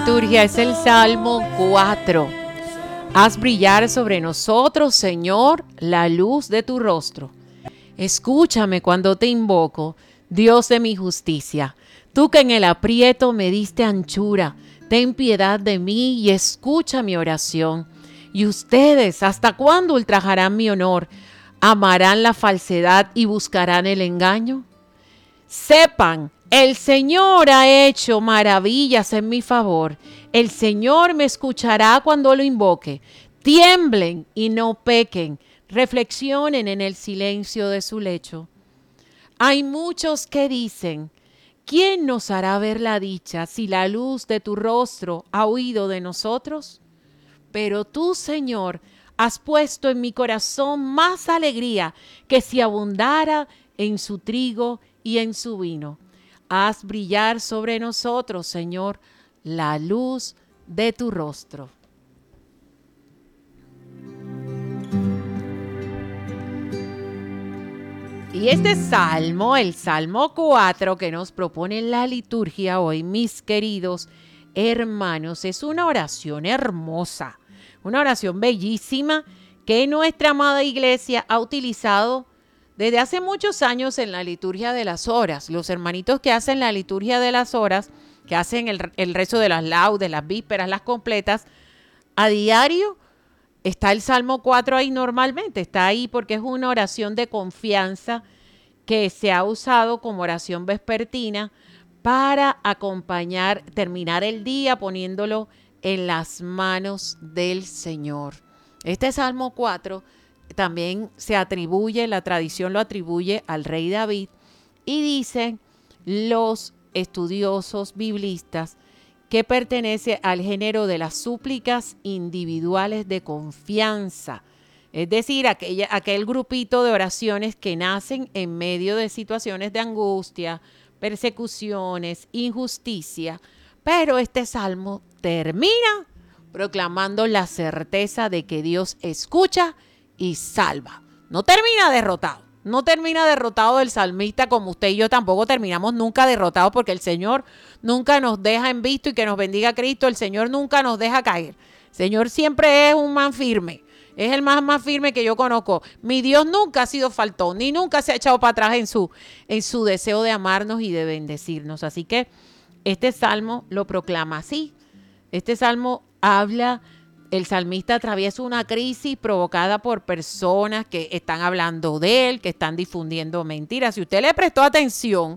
Liturgia es el Salmo 4. Haz brillar sobre nosotros, Señor, la luz de tu rostro. Escúchame cuando te invoco, Dios de mi justicia. Tú que en el aprieto me diste anchura, ten piedad de mí y escucha mi oración. Y ustedes, ¿hasta cuándo ultrajarán mi honor? ¿Amarán la falsedad y buscarán el engaño? Sepan, el Señor ha hecho maravillas en mi favor. El Señor me escuchará cuando lo invoque. Tiemblen y no pequen. Reflexionen en el silencio de su lecho. Hay muchos que dicen, ¿quién nos hará ver la dicha si la luz de tu rostro ha huido de nosotros? Pero tú, Señor, has puesto en mi corazón más alegría que si abundara en su trigo y en su vino. Haz brillar sobre nosotros, Señor, la luz de tu rostro. Y este salmo, el Salmo 4 que nos propone la liturgia hoy, mis queridos hermanos, es una oración hermosa, una oración bellísima que nuestra amada iglesia ha utilizado desde hace muchos años en la liturgia de las horas. Los hermanitos que hacen la liturgia de las horas, que hacen el rezo de las laudes, las vísperas, las completas, a diario está el Salmo 4 ahí normalmente, está ahí porque es una oración de confianza que se ha usado como oración vespertina para acompañar, terminar el día poniéndolo en las manos del Señor. Este Salmo 4 también se atribuye, la tradición lo atribuye al rey David y dicen los estudiosos biblistas que pertenece al género de las súplicas individuales de confianza. Es decir, aquel grupito de oraciones que nacen en medio de situaciones de angustia, persecuciones, injusticia. Pero este salmo termina proclamando la certeza de que Dios escucha y salva. No termina derrotado. No termina derrotado el salmista como usted y yo tampoco terminamos nunca derrotados porque el Señor nunca nos deja en visto y que nos bendiga Cristo. El Señor nunca nos deja caer. El Señor siempre es un man firme. Es el más firme que yo conozco. Mi Dios nunca ha sido faltón, ni nunca se ha echado para atrás en su deseo de amarnos y de bendecirnos. Así que este salmo lo proclama así. Este salmo habla, el salmista atraviesa una crisis provocada por personas que están hablando de él, que están difundiendo mentiras. Si usted le prestó atención,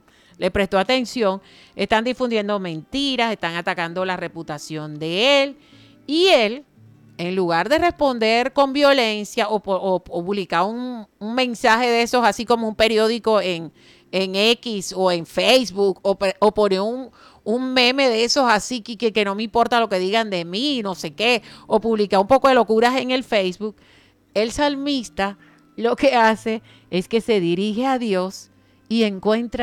están difundiendo mentiras, están atacando la reputación de él. Y él, en lugar de responder con violencia o publicar un mensaje de esos, así como un periódico en X o en Facebook, o poner un meme de esos así que no me importa lo que digan de mí, no sé qué, o publicar un poco de locuras en el Facebook, el salmista lo que hace es que se dirige a Dios y encuentra